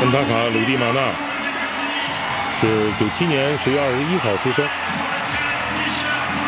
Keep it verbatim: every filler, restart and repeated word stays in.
恩塔卡·鲁蒂马纳是九七年十月二十一号出生，